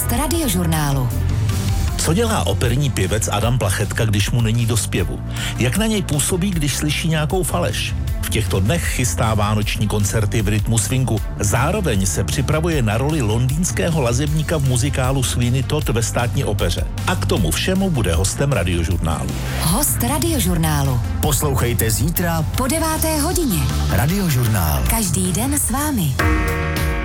Host Radiožurnálu. Co dělá operní pěvec Adam Plachetka, když mu není do zpěvu? Jak na něj působí, když slyší nějakou faleš? V těchto dnech chystá vánoční koncerty v rytmu swingu. Zároveň se připravuje na roli londýnského lazebníka v muzikálu Sweeney Todd ve Státní opeře. A k tomu všemu bude hostem Radiožurnálu. Host Radiožurnálu. Poslouchejte zítra po 9. hodině. Radiožurnál. Každý den s vámi.